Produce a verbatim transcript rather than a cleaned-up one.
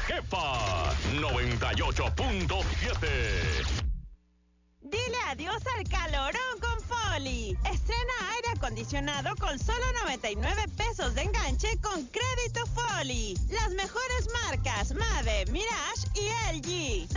jefa noventa y ocho punto siete. Dile adiós al calorón con Foli. Estrena aire acondicionado con solo noventa y nueve pesos de enganche con crédito Foli. Las mejores marcas Mave, Mirage y L G.